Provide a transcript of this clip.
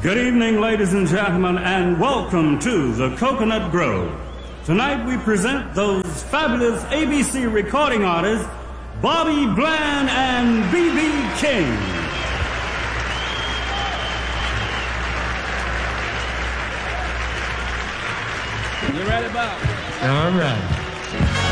Good evening, ladies and gentlemen, and welcome to the Coconut Grove. Tonight we present those fabulous ABC recording artists, Bobby Bland and B.B. King. You ready, Bob? All right.